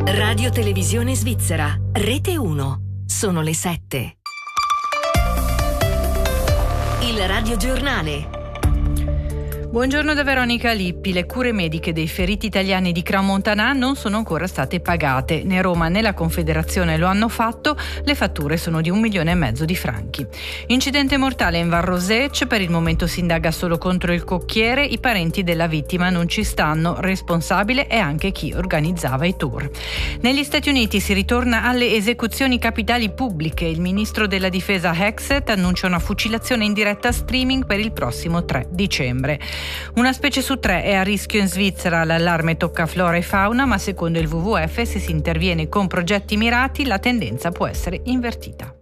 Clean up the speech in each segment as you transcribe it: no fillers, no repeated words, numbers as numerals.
Radio Televisione Svizzera, Rete 1. Sono le 7. Il radiogiornale. Buongiorno da Veronica Lippi. Le cure mediche dei feriti italiani di Crans-Montana non sono ancora state pagate. Né Roma né la Confederazione lo hanno fatto. Le fatture sono di 1,5 milioni di franchi. Incidente mortale in Val Rosec. Per il momento si indaga solo contro il cocchiere. I parenti della vittima non ci stanno. Responsabile è anche chi organizzava i tour. Negli Stati Uniti si ritorna alle esecuzioni capitali pubbliche. Il ministro della difesa Hexet annuncia una fucilazione in diretta streaming per il prossimo 3 dicembre. Una specie su 3 è a rischio in Svizzera, l'allarme tocca flora e fauna, ma secondo il WWF se si interviene con progetti mirati la tendenza può essere invertita.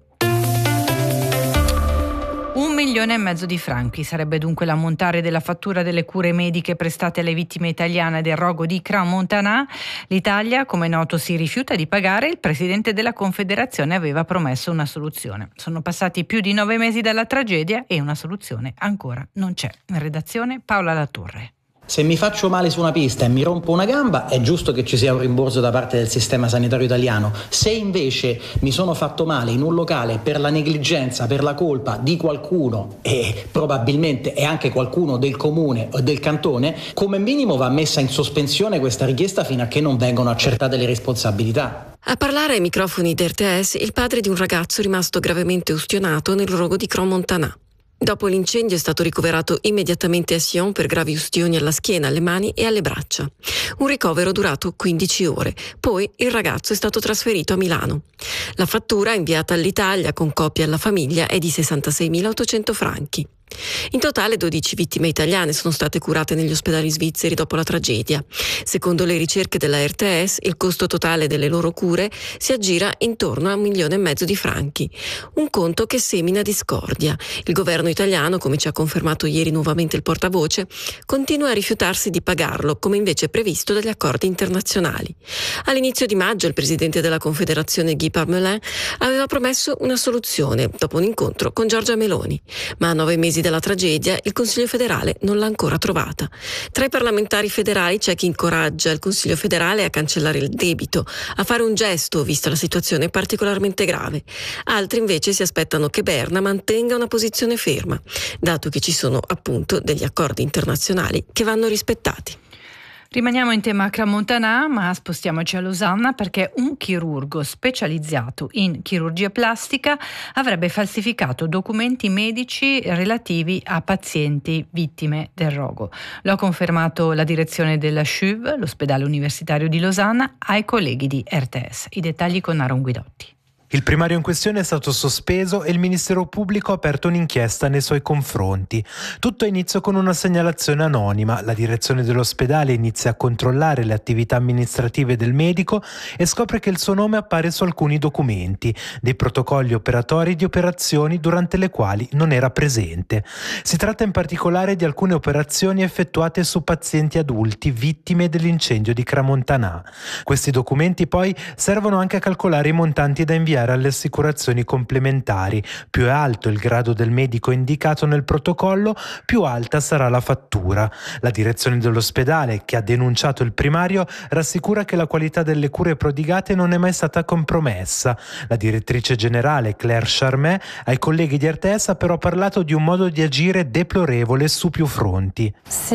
1,5 milioni di franchi sarebbe dunque l'ammontare della fattura delle cure mediche prestate alle vittime italiane del rogo di Crans-Montana. L'Italia, come noto, si rifiuta di pagare. Il presidente della Confederazione aveva promesso una soluzione. Sono passati più di 9 mesi dalla tragedia e una soluzione ancora non c'è. In redazione Paola Latorre. Se mi faccio male su una pista e mi rompo una gamba, è giusto che ci sia un rimborso da parte del sistema sanitario italiano. Se invece mi sono fatto male in un locale per la negligenza, per la colpa di qualcuno e probabilmente è anche qualcuno del comune o del cantone, come minimo va messa in sospensione questa richiesta fino a che non vengono accertate le responsabilità. A parlare ai microfoni d'RTS il padre di un ragazzo rimasto gravemente ustionato nel rogo di Crans-Montana. Dopo l'incendio è stato ricoverato immediatamente a Sion per gravi ustioni alla schiena, alle mani e alle braccia. Un ricovero durato 15 ore. Poi il ragazzo è stato trasferito a Milano. La fattura inviata all'Italia con copia alla famiglia è di 66.800 franchi. In totale 12 vittime italiane sono state curate negli ospedali svizzeri dopo la tragedia. Secondo le ricerche della RTS, il costo totale delle loro cure si aggira intorno a 1,5 milioni di franchi. Un conto che semina discordia. Il governo italiano, come ci ha confermato ieri nuovamente il portavoce, continua a rifiutarsi di pagarlo, come invece previsto dagli accordi internazionali. All'inizio di maggio il presidente della Confederazione Guy Parmelin aveva promesso una soluzione dopo un incontro con Giorgia Meloni, ma a 9 mesi dalla tragedia il Consiglio federale non l'ha ancora trovata. Tra i parlamentari federali c'è chi incoraggia il Consiglio federale a cancellare il debito, a fare un gesto vista la situazione particolarmente grave. Altri invece si aspettano che Berna mantenga una posizione ferma, dato che ci sono appunto degli accordi internazionali che vanno rispettati. Rimaniamo in tema Crans-Montana, ma spostiamoci a Losanna perché un chirurgo specializzato in chirurgia plastica avrebbe falsificato documenti medici relativi a pazienti vittime del rogo. Lo ha confermato la direzione della CHUV, l'ospedale universitario di Losanna, ai colleghi di RTS. I dettagli con Aaron Guidotti. Il primario in questione è stato sospeso e il Ministero Pubblico ha aperto un'inchiesta nei suoi confronti. Tutto ha inizio con una segnalazione anonima. La direzione dell'ospedale inizia a controllare le attività amministrative del medico e scopre che il suo nome appare su alcuni documenti, dei protocolli operatori di operazioni durante le quali non era presente. Si tratta in particolare di alcune operazioni effettuate su pazienti adulti vittime dell'incendio di Crans-Montana. Questi documenti poi servono anche a calcolare i montanti da inviare alle assicurazioni complementari. Più è alto il grado del medico indicato nel protocollo, più alta sarà la fattura. La direzione dell'ospedale, che ha denunciato il primario, rassicura che la qualità delle cure prodigate non è mai stata compromessa. La direttrice generale Claire Charmet ai colleghi di RTS ha però parlato di un modo di agire deplorevole su più fronti.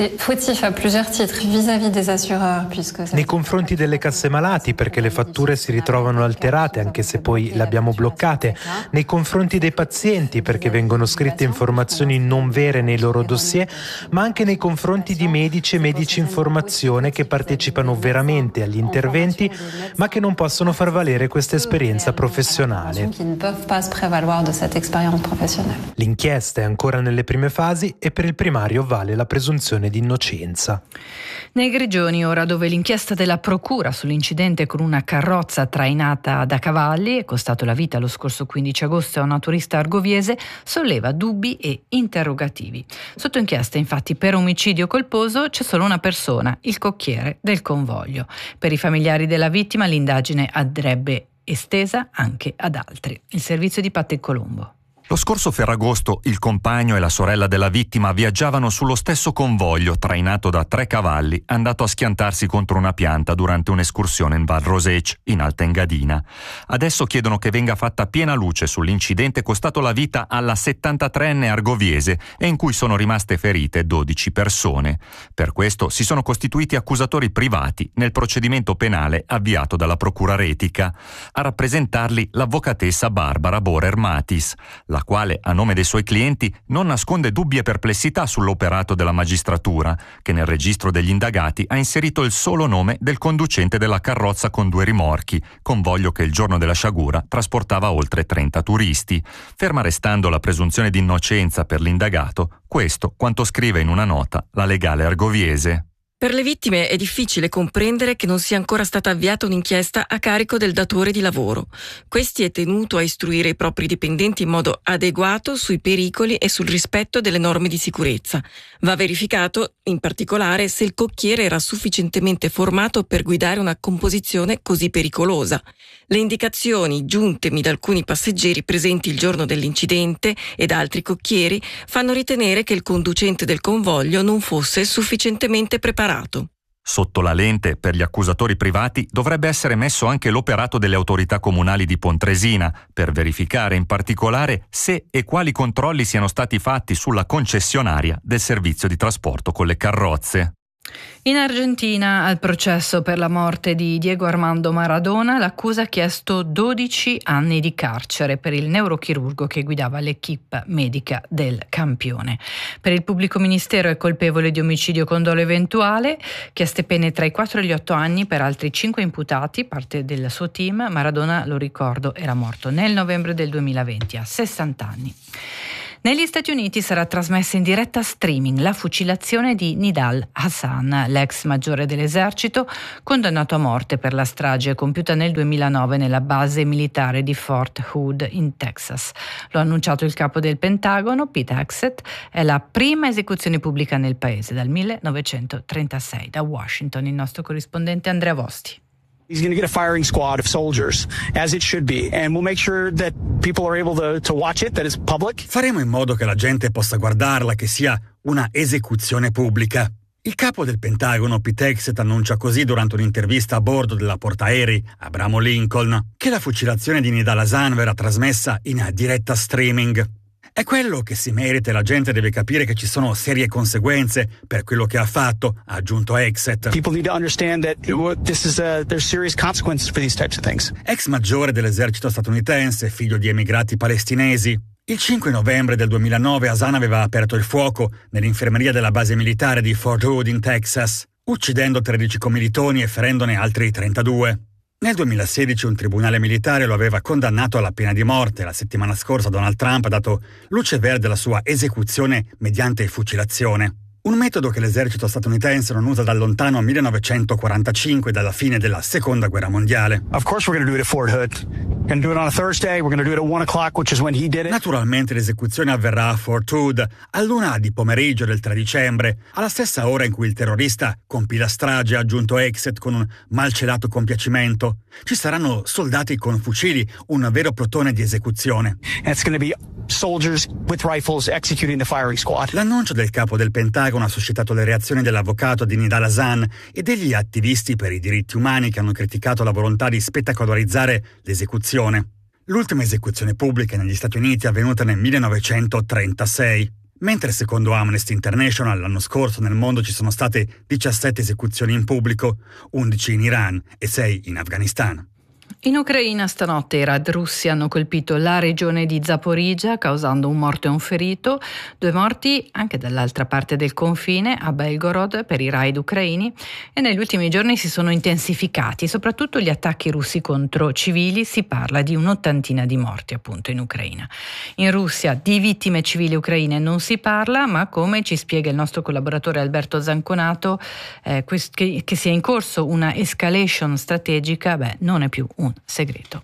Nei confronti delle casse malati, perché le fatture si ritrovano alterate anche se poi le abbiamo bloccate, nei confronti dei pazienti perché vengono scritte informazioni non vere nei loro dossier, ma anche nei confronti di medici e medici in formazione che partecipano veramente agli interventi ma che non possono far valere questa esperienza professionale. L'inchiesta è ancora nelle prime fasi e per il primario vale la presunzione di innocenza. Nei Grigioni ora, dove l'inchiesta della procura sull'incidente con una carrozza trainata da cavalli è costato la vita lo scorso 15 agosto a una turista argoviese, solleva dubbi e interrogativi. Sotto inchiesta, infatti, per omicidio colposo c'è solo una persona, il cocchiere del convoglio. Per i familiari della vittima l'indagine andrebbe estesa anche ad altri. Il servizio di Patte Colombo. Lo scorso Ferragosto il compagno e la sorella della vittima viaggiavano sullo stesso convoglio trainato da 3 cavalli andato a schiantarsi contro una pianta durante un'escursione in Val Roseg, in Alta Engadina. Adesso chiedono che venga fatta piena luce sull'incidente costato la vita alla 73enne argoviese e in cui sono rimaste ferite 12 persone. Per questo si sono costituiti accusatori privati nel procedimento penale avviato dalla Procura Retica. A rappresentarli l'avvocatessa Barbara Borer-Matis, la quale, a nome dei suoi clienti, non nasconde dubbi e perplessità sull'operato della magistratura, che nel registro degli indagati ha inserito il solo nome del conducente della carrozza con 2 rimorchi, convoglio che il giorno della sciagura trasportava oltre 30 turisti. Ferma restando la presunzione di innocenza per l'indagato, questo quanto scrive in una nota la legale argoviese. Per le vittime è difficile comprendere che non sia ancora stata avviata un'inchiesta a carico del datore di lavoro. Questi è tenuto a istruire i propri dipendenti in modo adeguato sui pericoli e sul rispetto delle norme di sicurezza. Va verificato, in particolare, se il cocchiere era sufficientemente formato per guidare una composizione così pericolosa. Le indicazioni giuntemi da alcuni passeggeri presenti il giorno dell'incidente e da altri cocchieri fanno ritenere che il conducente del convoglio non fosse sufficientemente preparato. Sotto la lente, per gli accusatori privati, dovrebbe essere messo anche l'operato delle autorità comunali di Pontresina, per verificare in particolare se e quali controlli siano stati fatti sulla concessionaria del servizio di trasporto con le carrozze. In Argentina, al processo per la morte di Diego Armando Maradona, l'accusa ha chiesto 12 anni di carcere per il neurochirurgo che guidava l'equipe medica del campione. Per il pubblico ministero è colpevole di omicidio con dolo eventuale, chieste pene tra i 4 e gli 8 anni per altri 5 imputati, parte del suo team. Maradona, lo ricordo, era morto nel novembre del 2020 a 60 anni. Negli Stati Uniti sarà trasmessa in diretta streaming la fucilazione di Nidal Hasan, l'ex maggiore dell'esercito, condannato a morte per la strage compiuta nel 2009 nella base militare di Fort Hood in Texas. Lo ha annunciato il capo del Pentagono, Pete Hegseth. È la prima esecuzione pubblica nel paese dal 1936. Da Washington, il nostro corrispondente Andrea Vosti. He's going to get a firing squad of soldiers, as it should be, and we'll make sure that people are able to watch it, that it's public. Faremo in modo che la gente possa guardarla, che sia una esecuzione pubblica. Il capo del Pentagono, Pete Hegseth, annuncia così durante un'intervista a bordo della portaerei Abramo Lincoln che la fucilazione di Nidal Hasan verrà trasmessa in diretta streaming. È quello che si merita e la gente deve capire che ci sono serie conseguenze per quello che ha fatto, ha aggiunto Hegseth. People need to understand that there's serious consequences for these types of things. Ex maggiore dell'esercito statunitense, figlio di emigrati palestinesi. Il 5 novembre del 2009 Hasan aveva aperto il fuoco nell'infermeria della base militare di Fort Hood in Texas, uccidendo 13 commilitoni e ferendone altri 32. Nel 2016 un tribunale militare lo aveva condannato alla pena di morte. La settimana scorsa Donald Trump ha dato luce verde alla sua esecuzione mediante fucilazione. Un metodo che l'esercito statunitense non usa dal lontano 1945, dalla fine della Seconda Guerra Mondiale. Of course we're going to do it at Fort Hood. We're going to do it on a Thursday. We're going to do it at 1 o'clock, which is when he did it. Naturalmente l'esecuzione avverrà a Fort Hood all'1 di pomeriggio del 3 dicembre, alla stessa ora in cui il terrorista compì la strage, ha aggiunto Hegseth con un malcelato compiacimento. Ci saranno soldati con fucili, un vero plotone di esecuzione. And it's going to be soldiers with rifles executing the firing squad. L'annuncio del capo del Pentagono ha suscitato le reazioni dell'avvocato di Nidal Hasan e degli attivisti per i diritti umani che hanno criticato la volontà di spettacolarizzare l'esecuzione. L'ultima esecuzione pubblica negli Stati Uniti è avvenuta nel 1936, mentre secondo Amnesty International l'anno scorso nel mondo ci sono state 17 esecuzioni in pubblico, 11 in Iran e 6 in Afghanistan. In Ucraina stanotte i Rad russi hanno colpito la regione di Zaporizhzhia causando un morto e un ferito, 2 morti anche dall'altra parte del confine a Belgorod per i raid ucraini, e negli ultimi giorni si sono intensificati soprattutto gli attacchi russi contro civili. Si parla di un'ottantina di morti appunto in Ucraina. In Russia di vittime civili ucraine non si parla, ma come ci spiega il nostro collaboratore Alberto Zanconato, che sia in corso una escalation strategica non è più un segreto.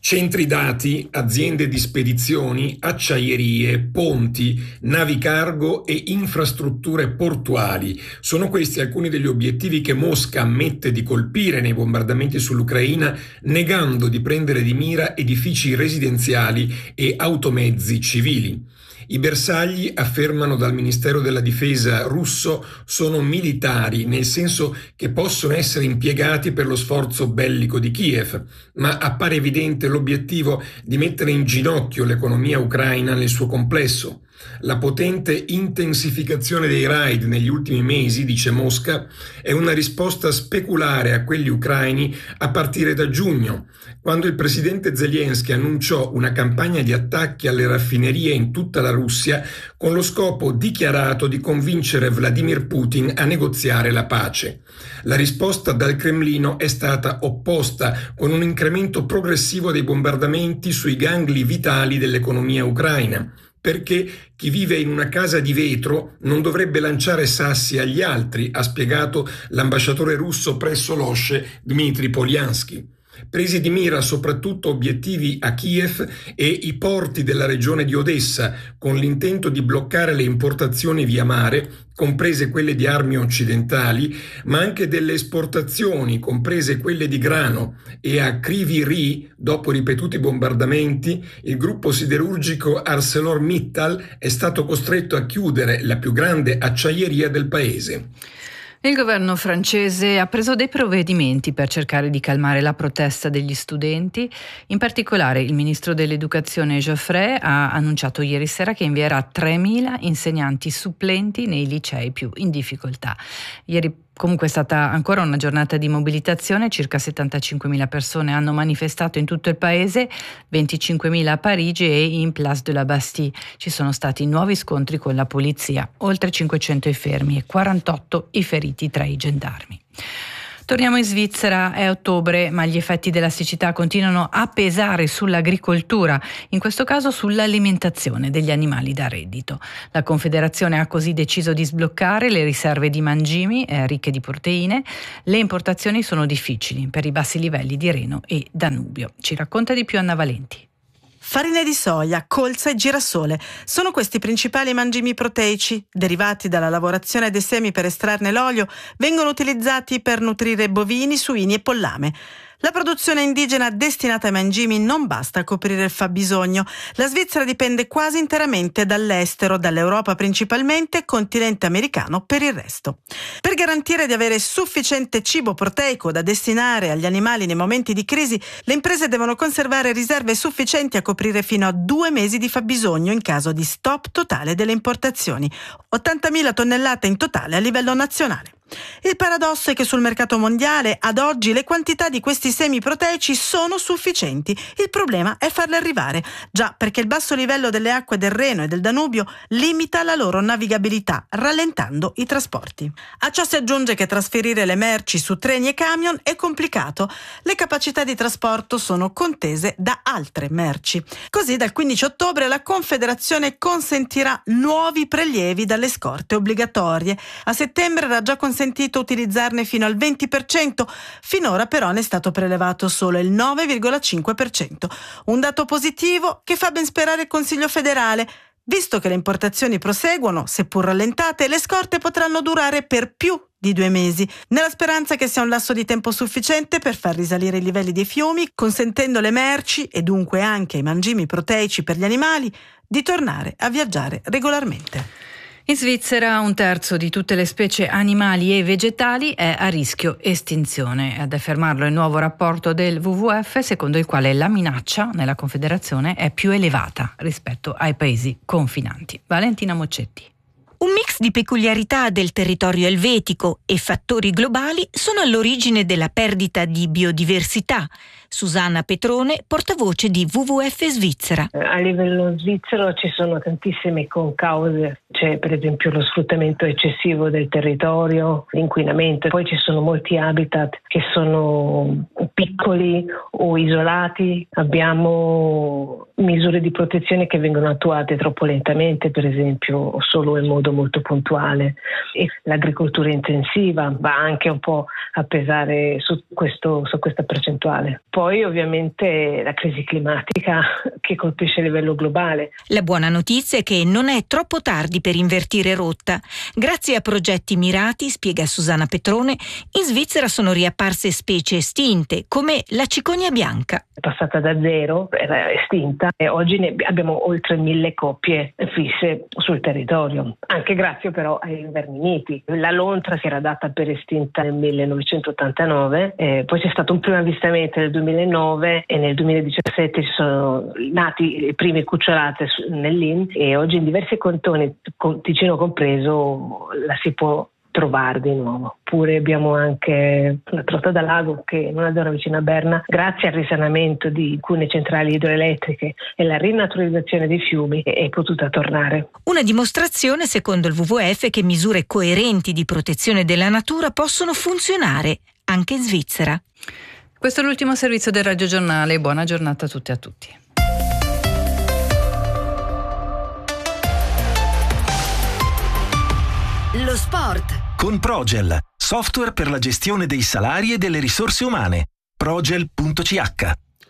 Centri dati, aziende di spedizioni, acciaierie, ponti, navi cargo e infrastrutture portuali. Sono questi alcuni degli obiettivi che Mosca ammette di colpire nei bombardamenti sull'Ucraina, negando di prendere di mira edifici residenziali e automezzi civili. I bersagli, affermano dal Ministero della Difesa russo, sono militari, nel senso che possono essere impiegati per lo sforzo bellico di Kiev, ma appare evidente l'obiettivo di mettere in ginocchio l'economia ucraina nel suo complesso. La potente intensificazione dei raid negli ultimi mesi, dice Mosca, è una risposta speculare a quelli ucraini a partire da giugno, quando il presidente Zelensky annunciò una campagna di attacchi alle raffinerie in tutta la Russia con lo scopo dichiarato di convincere Vladimir Putin a negoziare la pace. La risposta dal Cremlino è stata opposta, con un incremento progressivo dei bombardamenti sui gangli vitali dell'economia ucraina, perché chi vive in una casa di vetro non dovrebbe lanciare sassi agli altri, ha spiegato l'ambasciatore russo presso l'OSCE Dmitry Polyansky. Presi di mira soprattutto obiettivi a Kiev e i porti della regione di Odessa, con l'intento di bloccare le importazioni via mare, comprese quelle di armi occidentali, ma anche delle esportazioni, comprese quelle di grano, e a Kryvyi Rih, dopo ripetuti bombardamenti, il gruppo siderurgico ArcelorMittal è stato costretto a chiudere la più grande acciaieria del paese. Il governo francese ha preso dei provvedimenti per cercare di calmare la protesta degli studenti. In particolare il ministro dell'Educazione Geoffroy ha annunciato ieri sera che invierà 3.000 insegnanti supplenti nei licei più in difficoltà. Ieri comunque è stata ancora una giornata di mobilitazione, circa 75.000 persone hanno manifestato in tutto il paese, 25.000 a Parigi e in Place de la Bastille. Ci sono stati nuovi scontri con la polizia, oltre 500 i fermi e 48 i feriti tra i gendarmi. Torniamo in Svizzera, è ottobre, ma gli effetti della siccità continuano a pesare sull'agricoltura, in questo caso sull'alimentazione degli animali da reddito. La Confederazione ha così deciso di sbloccare le riserve di mangimi ricche di proteine. Le importazioni sono difficili per i bassi livelli di Reno e Danubio. Ci racconta di più Anna Valenti. Farine di soia, colza e girasole sono questi i principali mangimi proteici. Derivati dalla lavorazione dei semi per estrarne l'olio, vengono utilizzati per nutrire bovini, suini e pollame. La produzione indigena destinata ai mangimi non basta a coprire il fabbisogno. La Svizzera dipende quasi interamente dall'estero, dall'Europa principalmente, continente americano per il resto. Per garantire di avere sufficiente cibo proteico da destinare agli animali nei momenti di crisi, le imprese devono conservare riserve sufficienti a coprire fino a 2 mesi di fabbisogno in caso di stop totale delle importazioni. 80.000 tonnellate in totale a livello nazionale. Il paradosso è che sul mercato mondiale ad oggi le quantità di questi semi proteici sono sufficienti. Il problema è farle arrivare, già perché il basso livello delle acque del Reno e del Danubio limita la loro navigabilità, rallentando i trasporti. A ciò si aggiunge che trasferire le merci su treni e camion è complicato. Le capacità di trasporto sono contese da altre merci. Così dal 15 ottobre la Confederazione consentirà nuovi prelievi dalle scorte obbligatorie. A settembre era già consentito utilizzarne fino al 20%, finora però ne è stato prelevato solo il 9,5%. Un dato positivo che fa ben sperare il Consiglio federale. Visto che le importazioni proseguono, seppur rallentate, le scorte potranno durare per più di 2 mesi, nella speranza che sia un lasso di tempo sufficiente per far risalire i livelli dei fiumi, consentendo alle merci, e dunque anche ai mangimi proteici per gli animali, di tornare a viaggiare regolarmente. In Svizzera 1/3 di tutte le specie animali e vegetali è a rischio estinzione. Ad affermarlo il nuovo rapporto del WWF, secondo il quale la minaccia nella Confederazione è più elevata rispetto ai paesi confinanti. Valentina Moccetti. Un mix di peculiarità del territorio elvetico e fattori globali sono all'origine della perdita di biodiversità. Susanna Petrone, portavoce di WWF Svizzera. A livello svizzero ci sono tantissime concause, c'è per esempio lo sfruttamento eccessivo del territorio, l'inquinamento, poi ci sono molti habitat che sono piccoli o isolati, abbiamo misure di protezione che vengono attuate troppo lentamente, per esempio solo in modo molto puntuale, e l'agricoltura intensiva va anche un po' a pesare su questa percentuale. Poi ovviamente la crisi climatica che colpisce a livello globale. La buona notizia è che non è troppo tardi per invertire rotta. Grazie a progetti mirati, spiega Susanna Petrone, in Svizzera sono riapparse specie estinte come la cicogna bianca. È passata da 0, era estinta, e oggi ne abbiamo oltre 1000 coppie fisse sul territorio, anche grazie però ai inverniniti. La lontra si era data per estinta nel 1989, poi c'è stato un primo avvistamento nel 2009 e nel 2017 ci sono nati le prime cucciolate nell'Inn, e oggi in diversi cantoni, Ticino compreso, la si può trovare di nuovo. Pure abbiamo anche la Trotta da Lago, che in una zona vicino a Berna, grazie al risanamento di alcune centrali idroelettriche e la rinaturalizzazione dei fiumi, è potuta tornare. Una dimostrazione, secondo il WWF, che misure coerenti di protezione della natura possono funzionare anche in Svizzera. Questo è l'ultimo servizio del Radio Giornale. Buona giornata a tutte e a tutti. Lo sport con Progel, software per la gestione dei salari e delle risorse umane. Progel.ch.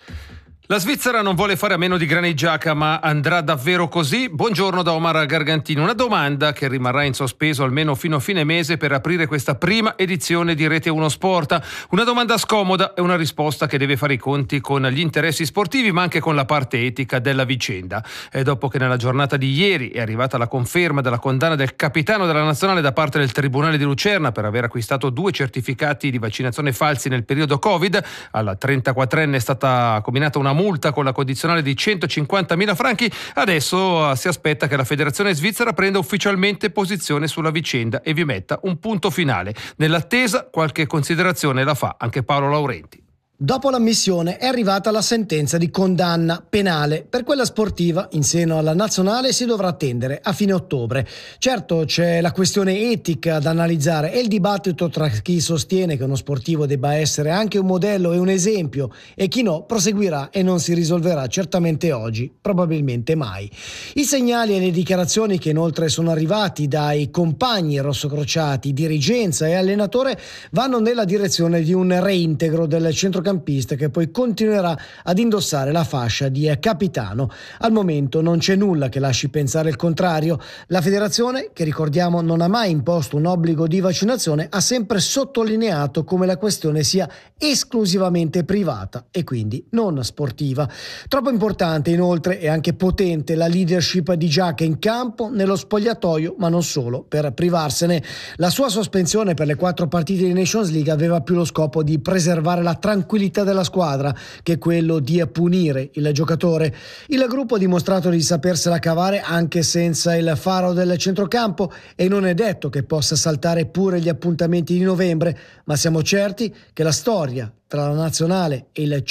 La Svizzera non vuole fare a meno di Granit Xhaka, ma andrà davvero così? Buongiorno da Omar Gargantino. Una domanda che rimarrà in sospeso almeno fino a fine mese per aprire questa prima edizione di Rete 1 Sport. Una domanda scomoda e una risposta che deve fare i conti con gli interessi sportivi, ma anche con la parte etica della vicenda. E dopo che nella giornata di ieri è arrivata la conferma della condanna del capitano della nazionale da parte del Tribunale di Lucerna per aver acquistato 2 certificati di vaccinazione falsi nel periodo Covid, alla 34enne è stata combinata una multa con la condizionale di 150.000 franchi. Adesso si aspetta che la Federazione Svizzera prenda ufficialmente posizione sulla vicenda e vi metta un punto finale. Nell'attesa, qualche considerazione la fa anche Paolo Laurenti. Dopo l'ammissione è arrivata la sentenza di condanna penale. Per quella sportiva, in seno alla nazionale, si dovrà attendere a fine ottobre. Certo, c'è la questione etica da analizzare e il dibattito tra chi sostiene che uno sportivo debba essere anche un modello e un esempio e chi no proseguirà e non si risolverà certamente oggi, probabilmente mai. I segnali e le dichiarazioni che inoltre sono arrivati dai compagni rossocrociati, dirigenza e allenatore vanno nella direzione di un reintegro del centrocampista che poi continuerà ad indossare la fascia di capitano. Al momento non c'è nulla che lasci pensare il contrario. La federazione, che ricordiamo non ha mai imposto un obbligo di vaccinazione, ha sempre sottolineato come la questione sia esclusivamente privata e quindi non sportiva. Troppo importante inoltre e anche potente la leadership di Xhaka in campo, nello spogliatoio, ma non solo, per privarsene. La sua sospensione per le 4 partite di Nations League aveva più lo scopo di preservare la tranquillità della squadra che quello di punire il giocatore. Il gruppo ha dimostrato di sapersela cavare anche senza il faro del centrocampo e non è detto che possa saltare pure gli appuntamenti di novembre, ma siamo certi che la storia tra la nazionale e il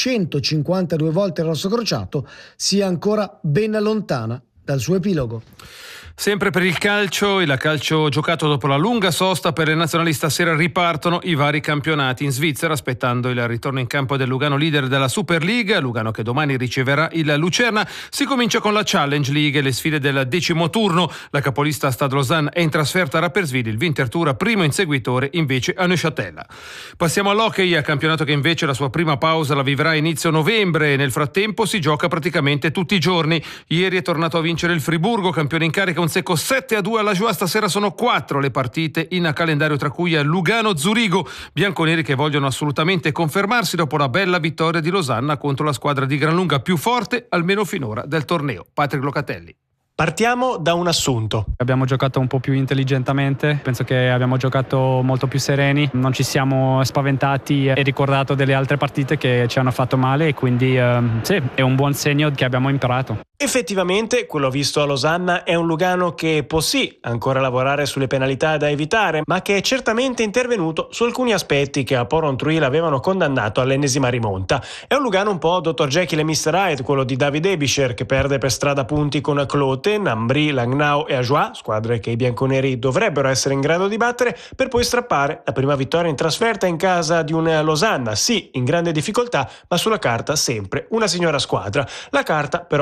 152 volte rossocrociato sia ancora ben lontana dal suo epilogo. Sempre per il calcio giocato dopo la lunga sosta per le nazionali, stasera ripartono i vari campionati in Svizzera, aspettando il ritorno in campo del Lugano, leader della Super League. Lugano che domani riceverà il Lucerna. Si comincia con la Challenge League e le sfide del 10° turno. La capolista Stade Lausanne è in trasferta a Rapperswil, il Winterthur primo inseguitore invece a Neuchâtel. Passiamo all'hockey, campionato che invece la sua prima pausa la vivrà a inizio novembre. Nel frattempo si gioca praticamente tutti i giorni. Ieri è tornato a vincere il Friburgo, campione in carica, un secco 7-2 alla Joie. Stasera sono 4 le partite in calendario, tra cui a Lugano-Zurigo. Bianconeri che vogliono assolutamente confermarsi dopo la bella vittoria di Losanna contro la squadra di gran lunga più forte, almeno finora, del torneo. Patrick Locatelli. Partiamo da un assunto. Abbiamo giocato un po' più intelligentemente, penso che abbiamo giocato molto più sereni, non ci siamo spaventati e ricordato delle altre partite che ci hanno fatto male e quindi sì, è un buon segno che abbiamo imparato. Effettivamente quello visto a Losanna è un Lugano che può sì ancora lavorare sulle penalità da evitare, ma che è certamente intervenuto su alcuni aspetti che a Porrentruy l'avevano condannato all'ennesima rimonta. È un Lugano un po' Dr. Jekyll e Mr. Hyde, quello di David Ebischer, che perde per strada punti con Kloten, Ambry, Langnau e Ajoie, squadre che i bianconeri dovrebbero essere in grado di battere, per poi strappare la prima vittoria in trasferta in casa di un Losanna, sì in grande difficoltà, ma sulla carta sempre una signora squadra. La carta però non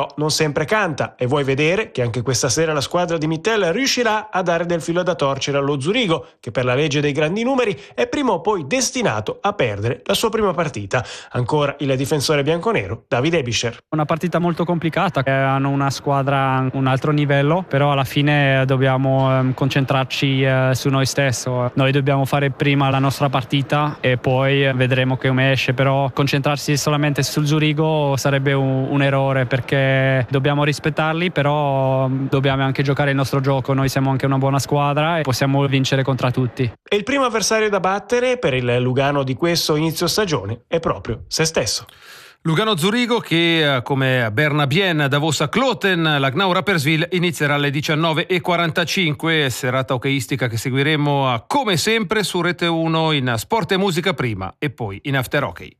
sempre canta e vuoi vedere che anche questa sera la squadra di Mittel riuscirà a dare del filo da torcere allo Zurigo, che per la legge dei grandi numeri è prima o poi destinato a perdere la sua prima partita. Ancora il difensore bianconero David Ebischer. Una partita molto complicata, hanno una squadra un altro livello, però alla fine dobbiamo concentrarci su noi stessi. Noi dobbiamo fare prima la nostra partita e poi vedremo come esce, però concentrarsi solamente sul Zurigo sarebbe un errore, perché dobbiamo rispettarli, però dobbiamo anche giocare il nostro gioco. Noi siamo anche una buona squadra e possiamo vincere contro tutti. E il primo avversario da battere per il Lugano di questo inizio stagione è proprio se stesso. Lugano-Zurigo che come Bernabien, Davos, Kloten, Langnau, Rapperswil inizierà alle 19:45, serata hockeyistica che seguiremo come sempre su Rete 1 in Sport e Musica prima e poi in After Hockey.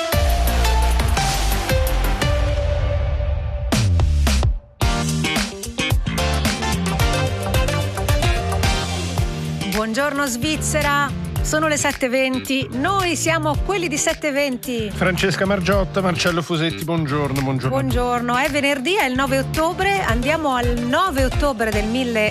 Buongiorno Svizzera! Sono le 7:20, noi siamo quelli di 7:20. Francesca Margiotta, Marcello Fusetti, buongiorno. Buongiorno, è venerdì, è il 9 ottobre, andiamo al 9 ottobre del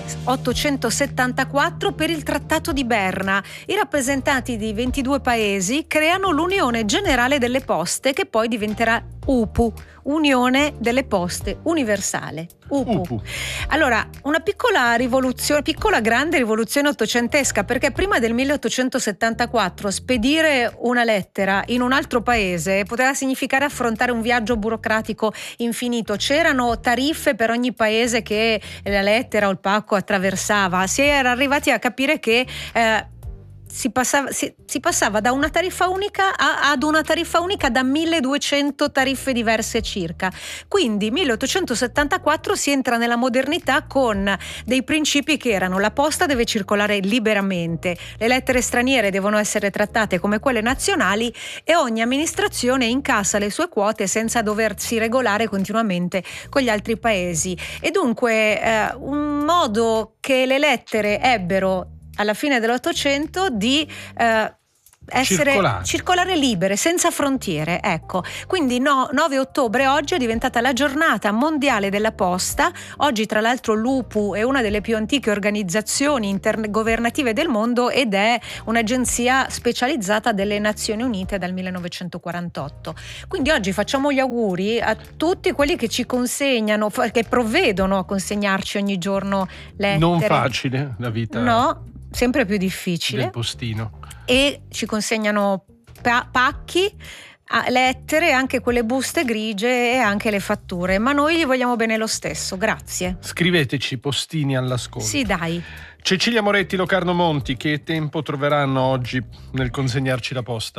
1874 per il Trattato di Berna. I rappresentanti di 22 paesi creano l'Unione Generale delle Poste, che poi diventerà UPU, Unione delle Poste Universale. UPU. Allora, una piccola grande rivoluzione ottocentesca, perché prima del 1874 spedire una lettera in un altro paese poteva significare affrontare un viaggio burocratico infinito. C'erano tariffe per ogni paese che la lettera o il pacco attraversava. Si era arrivati a capire che si passava da una tariffa unica ad una tariffa unica da 1200 tariffe diverse circa. Quindi 1874 si entra nella modernità con dei principi che erano: la posta deve circolare liberamente, le lettere straniere devono essere trattate come quelle nazionali e ogni amministrazione incassa le sue quote senza doversi regolare continuamente con gli altri paesi. E dunque un modo che le lettere ebbero alla fine dell'Ottocento di circolare libere, senza frontiere, ecco. Quindi 9 ottobre oggi è diventata la giornata mondiale della posta. Oggi tra l'altro l'UPU è una delle più antiche organizzazioni intergovernative del mondo ed è un'agenzia specializzata delle Nazioni Unite dal 1948. Quindi oggi facciamo gli auguri a tutti quelli che ci consegnano, che provvedono a consegnarci ogni giorno lettere. Non facile la vita. No, sempre più difficile. Del postino. E ci consegnano pacchi, lettere, anche quelle buste grigie e anche le fatture, ma noi gli vogliamo bene lo stesso, grazie. Scriveteci postini all'ascolto. Sì, dai. Cecilia Moretti, Locarno Monti, che tempo troveranno oggi nel consegnarci la posta?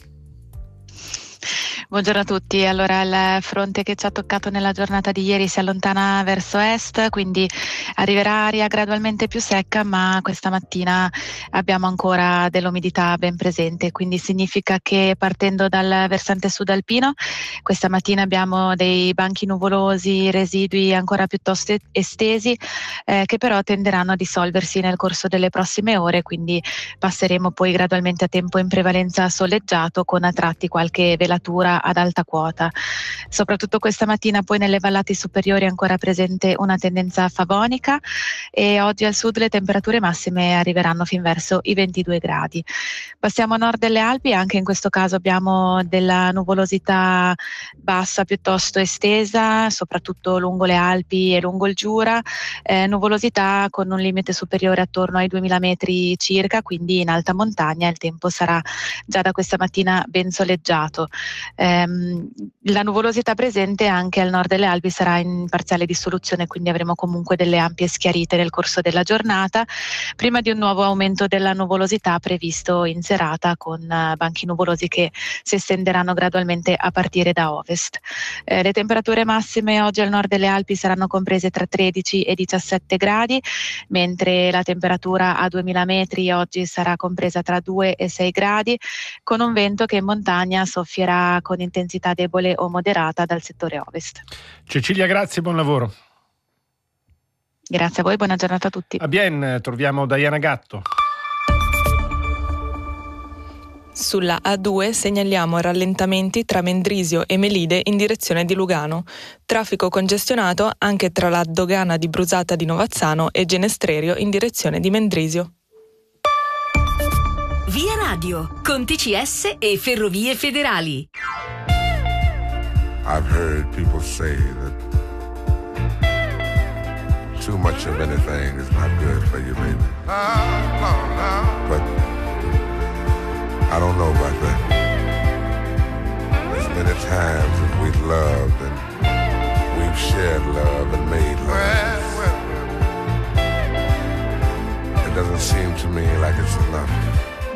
Buongiorno a tutti. Allora, il fronte che ci ha toccato nella giornata di ieri si allontana verso est, quindi arriverà aria gradualmente più secca, ma questa mattina abbiamo ancora dell'umidità ben presente, quindi significa che partendo dal versante sud alpino questa mattina abbiamo dei banchi nuvolosi residui ancora piuttosto estesi, che però tenderanno a dissolversi nel corso delle prossime ore, quindi passeremo poi gradualmente a tempo in prevalenza soleggiato, con a tratti qualche velatura ad alta quota. Soprattutto questa mattina poi nelle vallate superiori è ancora presente una tendenza favonica e oggi al sud le temperature massime arriveranno fin verso i 22 gradi. Passiamo a nord delle Alpi, anche in questo caso abbiamo della nuvolosità bassa piuttosto estesa, soprattutto lungo le Alpi e lungo il Giura, nuvolosità con un limite superiore attorno ai 2000 metri circa, quindi in alta montagna il tempo sarà già da questa mattina ben soleggiato. La nuvolosità presente anche al nord delle Alpi sarà in parziale dissoluzione, quindi avremo comunque delle ampie schiarite nel corso della giornata, prima di un nuovo aumento della nuvolosità previsto in serata, con banchi nuvolosi che si estenderanno gradualmente a partire da ovest. Le temperature massime oggi al nord delle Alpi saranno comprese tra 13 e 17 gradi, mentre la temperatura a 2000 metri oggi sarà compresa tra 2 e 6 gradi, con un vento che in montagna soffierà con intensità debole o moderata dal settore ovest. Cecilia, grazie, buon lavoro. Grazie a voi, buona giornata a tutti. A Bienne troviamo Diana Gatto. Sulla A2 segnaliamo rallentamenti tra Mendrisio e Melide in direzione di Lugano. Traffico congestionato anche tra la dogana di Brusata di Novazzano e Genestrerio in direzione di Mendrisio. Via Radio, con TCS e Ferrovie Federali. I've heard people say that too much of anything is not good for you, baby. But I don't know about that. As many times as we've loved and we've shared love and made love, it doesn't seem to me like it's enough.